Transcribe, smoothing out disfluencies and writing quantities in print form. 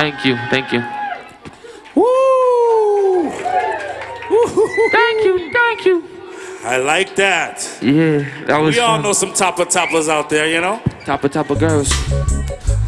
Thank you. Woo! Thank you. I like that. Yeah, that was We all fun. know some toppers out there, you know? Topper girls.